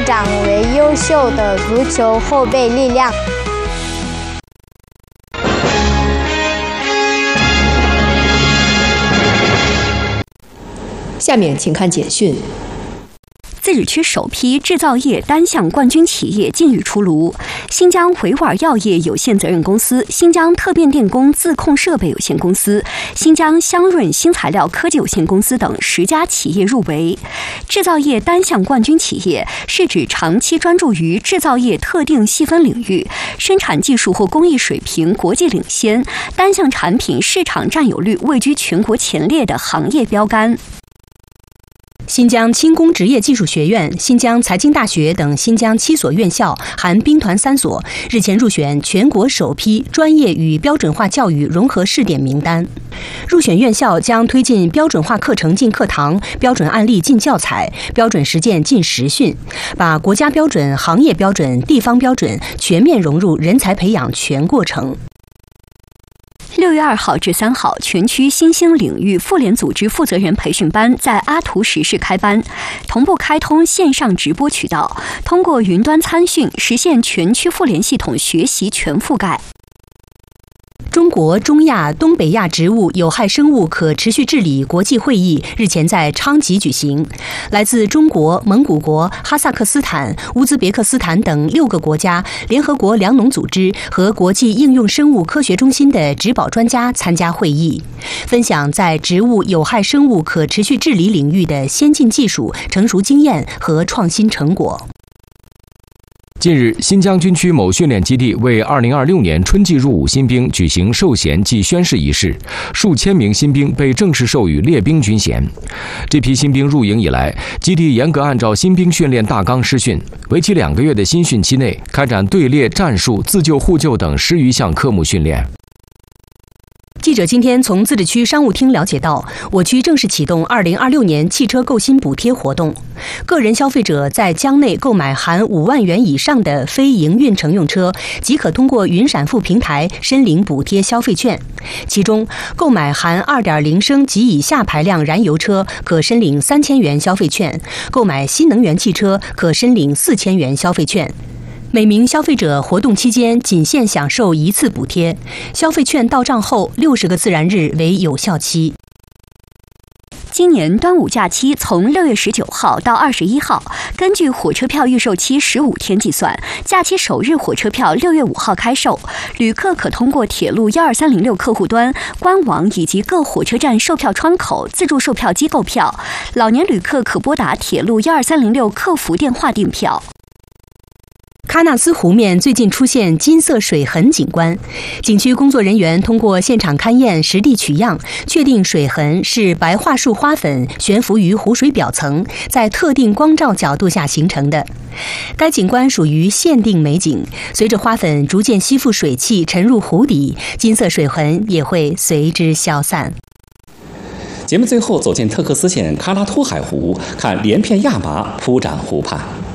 长为优秀的足球后备力量。 下面请看简讯。 自治区首批制造业单项冠军企业近日出炉，新疆维吾尔药业有限责任公司、新疆特变电工自控设备有限公司、新疆香润新材料科技有限公司等10家企业入围。制造业单项冠军企业是指长期专注于制造业特定细分领域，生产技术或工艺水平国际领先，单项产品市场占有率位居全国前列的行业标杆。 新疆轻工职业技术学院、新疆财经大学等新疆7所院校含兵团3所，日前入选全国首批专业与标准化教育融合试点名单。入选院校将推进标准化课程进课堂、标准案例进教材、标准实践进实训，把国家标准、行业标准、地方标准全面融入人才培养全过程。 6月2号至3号，全区新兴领域妇联组织负责人培训班在阿图什市开班，同步开通线上直播渠道，通过云端参训，实现全区妇联系统学习全覆盖。 中国、中亚、东北亚植物有害生物可持续治理国际会议日前在昌吉举行，来自中国、蒙古国、哈萨克斯坦、乌兹别克斯坦等6个国家、联合国粮农组织和国际应用生物科学中心的植保专家参加会议，分享在植物有害生物可持续治理领域的先进技术、成熟经验和创新成果。 近日，新疆军区某训练基地为2026年春季入伍新兵举行授衔暨宣誓仪式，数千名新兵被正式授予列兵军衔。这批新兵入营以来，基地严格按照新兵训练大纲施训，为期2个月的新训期内，开展队列、战术、自救互救等10余项科目训练。 记者今天从自治区商务厅了解到，我区正式启动2026年汽车购新补贴活动，个人消费者在疆内购买含5万元以上的非营运乘用车，即可通过云闪付平台申领补贴消费券。其中，购买含2.0升及以下排量燃油车可申领3000元消费券，购买新能源汽车可申领4000元消费券。每名消费者活动期间仅限享受1次补贴，消费券到账后60个自然日为有效期。 今年端午假期从6月19号到21号，根据火车票预售期15天计算，假期首日火车票6月5号开售，旅客可通过铁路12306客户端、官网以及各火车站售票窗口自助售票机购票，老年旅客可拨打铁路12306客服电话订票。 喀纳斯湖面最近出现金色水痕景观，景区工作人员通过现场勘验、实地取样，确定水痕是白桦树花粉悬浮于湖水表层，在特定光照角度下形成的。该景观属于限定美景，随着花粉逐渐吸附水汽沉入湖底，金色水痕也会随之消散。 节目最后走进特克斯县喀拉托海湖，看连片亚麻铺展湖畔。